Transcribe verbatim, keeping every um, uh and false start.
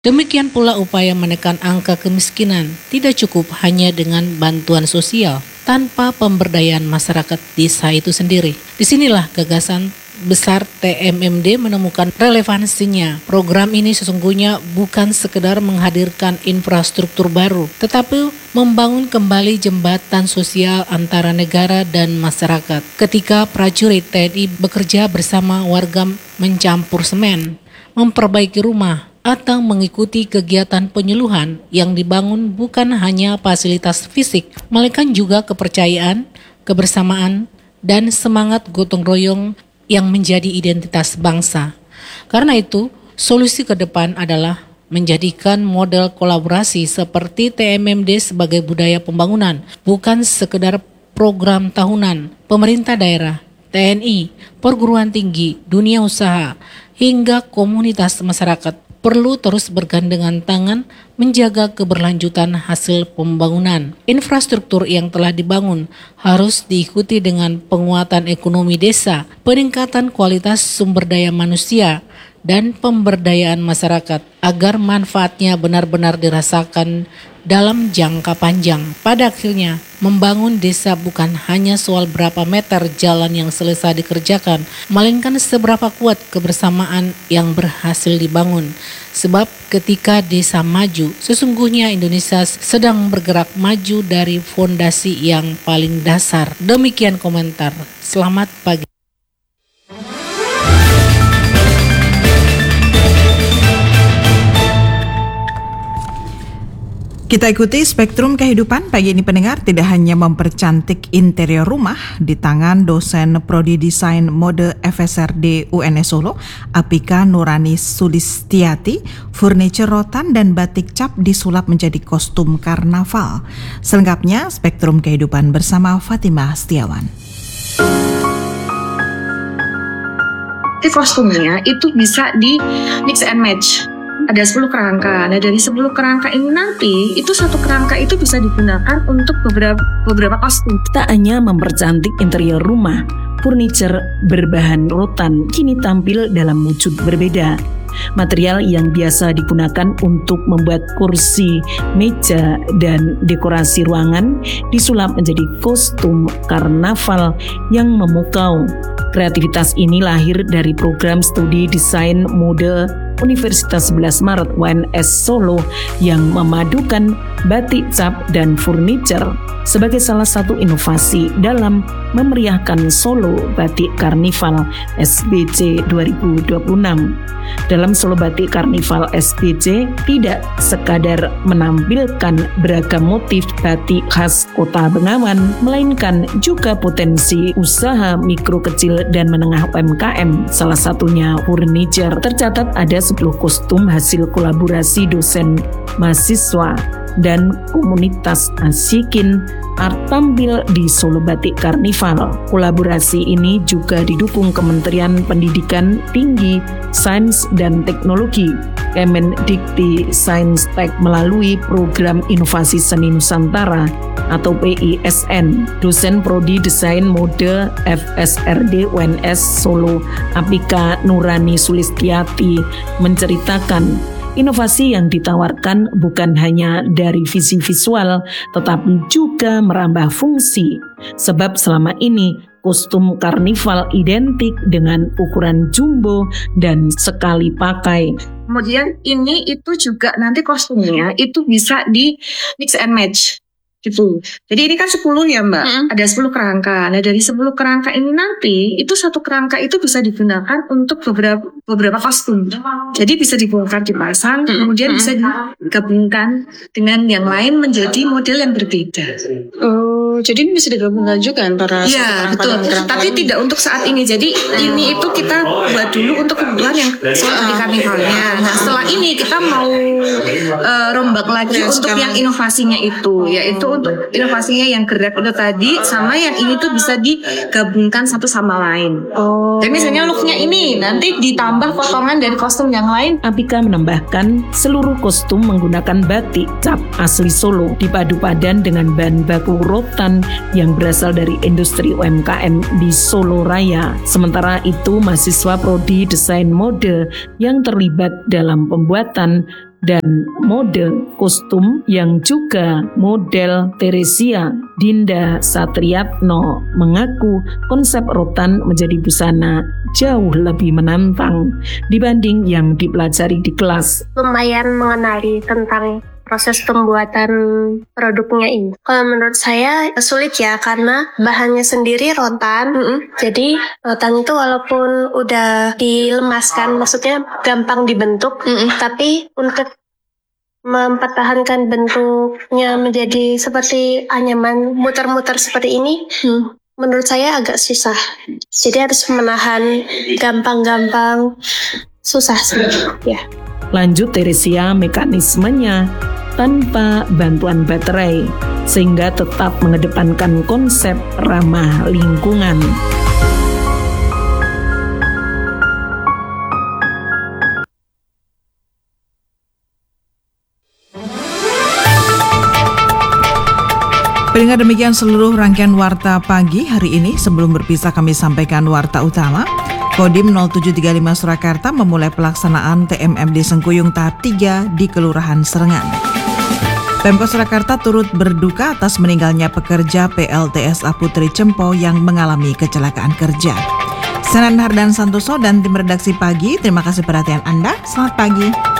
Demikian pula upaya menekan angka kemiskinan tidak cukup hanya dengan bantuan sosial tanpa pemberdayaan masyarakat desa itu sendiri. Disinilah gagasan besar T M M D menemukan relevansinya. Program ini sesungguhnya bukan sekedar menghadirkan infrastruktur baru, tetapi membangun kembali jembatan sosial antara negara dan masyarakat. Ketika prajurit T N I bekerja bersama warga mencampur semen, memperbaiki rumah, atau mengikuti kegiatan penyuluhan yang dibangun bukan hanya fasilitas fisik, melainkan juga kepercayaan, kebersamaan, dan semangat gotong royong yang menjadi identitas bangsa. Karena itu, solusi ke depan adalah menjadikan model kolaborasi seperti T M M D sebagai budaya pembangunan, bukan sekedar program tahunan. Pemerintah daerah, T N I, perguruan tinggi, dunia usaha, hingga komunitas masyarakat perlu terus bergandengan tangan menjaga keberlanjutan hasil pembangunan. Infrastruktur yang telah dibangun harus diikuti dengan penguatan ekonomi desa, peningkatan kualitas sumber daya manusia, dan pemberdayaan masyarakat agar manfaatnya benar-benar dirasakan dalam jangka panjang. Pada akhirnya, membangun desa bukan hanya soal berapa meter jalan yang selesai dikerjakan, melainkan seberapa kuat kebersamaan yang berhasil dibangun. Sebab ketika desa maju, sesungguhnya Indonesia sedang bergerak maju dari fondasi yang paling dasar. Demikian komentar. Selamat pagi. Kita ikuti Spektrum Kehidupan pagi ini pendengar, tidak hanya mempercantik interior rumah. Di tangan dosen Prodi Desain Mode F S R D U N S Solo, Apika Nurani Sulistiati, furniture rotan dan batik cap disulap menjadi kostum karnaval. Selengkapnya Spektrum Kehidupan bersama Fatimah Setiawan. Kostumnya itu bisa di mix and match. Ada sepuluh kerangka. Nah, dari sepuluh kerangka ini nanti itu satu kerangka itu bisa digunakan untuk beberapa beberapa kostum. Tak hanya mempercantik interior rumah, furniture berbahan rotan kini tampil dalam wujud berbeda. Material yang biasa digunakan untuk membuat kursi, meja, dan dekorasi ruangan disulap menjadi kostum karnaval yang memukau. Kreativitas ini lahir dari program studi desain mode Universitas sebelas Maret U N S Solo yang memadukan batik cap dan furniture sebagai salah satu inovasi dalam memeriahkan Solo Batik Karnival S B C dua ribu dua puluh enam. Dalam Solo Batik Karnival S B C tidak sekadar menampilkan beragam motif batik khas Kota Bengawan, melainkan juga potensi usaha mikro kecil dan menengah U M K M, salah satunya furniture. Tercatat ada sepuluh kostum hasil kolaborasi dosen, mahasiswa, dan komunitas Asikin Art tampil di Solo Batik Karnival. Kolaborasi ini juga didukung Kementerian Pendidikan Tinggi, Sains dan Teknologi, Kemendikti Sains-Tek melalui Program Inovasi Seni Nusantara atau P I S N. Dosen Prodi Desain Mode F S R D U N S Solo, Apika Nurani Sulistiati, menceritakan inovasi yang ditawarkan bukan hanya dari visi visual, tetapi juga merambah fungsi. Sebab selama ini kostum karnival identik dengan ukuran jumbo dan sekali pakai. Kemudian ini itu juga nanti kostumnya itu bisa di mix and match. Gitu. Jadi ini kan sepuluh ya Mbak, mm-hmm. Ada sepuluh kerangka. Nah dari sepuluh kerangka ini nanti itu satu kerangka itu bisa digunakan untuk beberapa beberapa kostum. Jadi bisa dibongkar dipasang, mm-hmm. kemudian bisa digabungkan dengan yang lain menjadi model yang berbeda. Oh, jadi ini bisa digabungkan juga antara ya, betul. Tapi tidak untuk saat ini. Jadi ini itu kita buat dulu untuk kebutuhan yang seperti karnivalnya. Nah setelah ini kita mau uh, rombak lagi ya, untuk sekarang. Yang inovasinya itu, yaitu untuk inovasinya yang gerak itu tadi sama yang ini tuh bisa digabungkan satu sama lain. Oh. Jadi misalnya looknya ini nanti ditambah potongan dari kostum yang lain. Apika menambahkan seluruh kostum menggunakan batik cap asli Solo dipadu padan dengan bahan baku rotan yang berasal dari industri U M K M di Solo Raya. Sementara itu mahasiswa Prodi Desain Mode yang terlibat dalam pembuatan dan mode kostum yang juga model Teresia. Dinda Satriatno mengaku konsep rotan menjadi busana jauh lebih menantang dibanding yang dipelajari di kelas. Lumayan mengenali tentang proses pembuatan produknya ini. Kalau menurut saya sulit ya, karena bahannya sendiri rotan. Mm-hmm. Jadi rotan itu walaupun udah dilemaskan, maksudnya gampang dibentuk, mm-hmm. tapi untuk mempertahankan bentuknya menjadi seperti anyaman muter-muter seperti ini, mm. menurut saya agak susah. Jadi harus menahan gampang-gampang, susah sih. Ya. Lanjut Teresia mekanismenya tanpa bantuan baterai, sehingga tetap mengedepankan konsep ramah lingkungan. Pendengar, demikian seluruh rangkaian Warta Pagi hari ini. Sebelum berpisah kami sampaikan Warta Utama. Kodim nol tujuh tiga lima Surakarta memulai pelaksanaan T M M D Sengkuyung tahap tiga di Kelurahan Serengan. Pemkot Surakarta turut berduka atas meninggalnya pekerja P L T S A Putri Cempo yang mengalami kecelakaan kerja. Saya Hardan Santoso dan tim redaksi Pagi, terima kasih perhatian Anda. Selamat pagi.